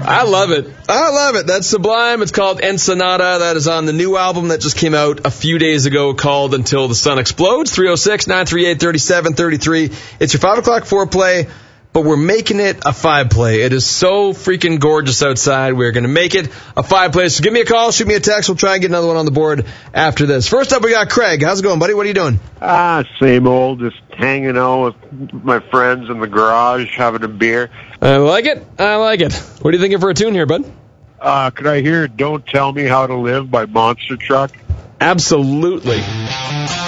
I love it. I love it. That's Sublime. It's called Ensenada. That is on the new album that just came out a few days ago called Until the Sun Explodes. 306-938-3733. It's your 5 o'clock foreplay, but we're making it a 5-play. It is so freaking gorgeous outside. We're going to make it a 5-play. So give me a call, shoot me a text. We'll try and get another one on the board after this. First up, we got Craig. How's it going, buddy? What are you doing? Same old, just hanging out with my friends in the garage, having a beer. I like it. I like it. What are you thinking for a tune here, bud? Could I hear Don't Tell Me How to Live by Monster Truck? Absolutely.